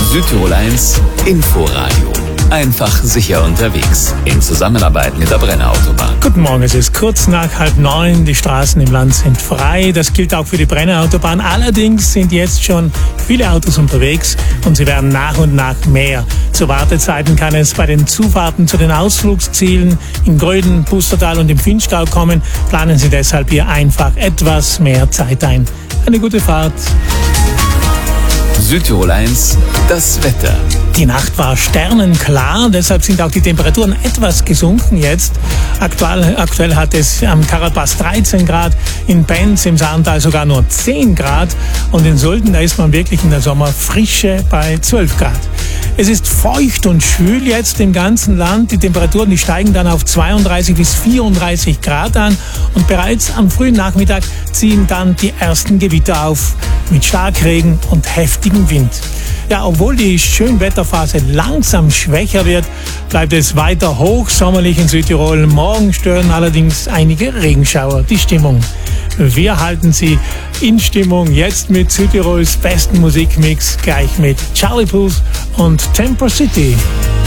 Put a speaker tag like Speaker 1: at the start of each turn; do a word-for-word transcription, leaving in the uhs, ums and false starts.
Speaker 1: Südtirol eins Inforadio. Einfach sicher unterwegs. In Zusammenarbeit mit der Brenner Autobahn.
Speaker 2: Guten Morgen, es ist kurz nach halb neun. Die Straßen im Land sind frei. Das gilt auch für die Brenner Autobahn. Allerdings sind jetzt schon viele Autos unterwegs und sie werden nach und nach mehr. Zu Wartezeiten kann es bei den Zufahrten zu den Ausflugszielen in Gröden, Pustertal und im Vinschgau kommen. Planen Sie deshalb hier einfach etwas mehr Zeit ein. Eine gute Fahrt.
Speaker 1: Südtirol eins, das Wetter.
Speaker 2: Die Nacht war sternenklar, deshalb sind auch die Temperaturen etwas gesunken jetzt. Aktuell, aktuell hat es am Karlpass dreizehn Grad, in Benz im Saartal sogar nur zehn Grad und in Sulden, da ist man wirklich in der Sommerfrische bei zwölf Grad. Es ist feucht und schwül jetzt im ganzen Land. Die Temperaturen, die steigen dann auf zweiunddreißig bis vierunddreißig Grad an und bereits am frühen Nachmittag ziehen dann die ersten Gewitter auf mit Starkregen und heftigem Wind. Ja, obwohl die Schönwetterphase langsam schwächer wird, bleibt es weiter hochsommerlich in Südtirol. Morgen stören allerdings einige Regenschauer die Stimmung. Wir halten Sie in Stimmung jetzt mit Südtirols besten Musikmix, gleich mit Charlie Puth und Temper City.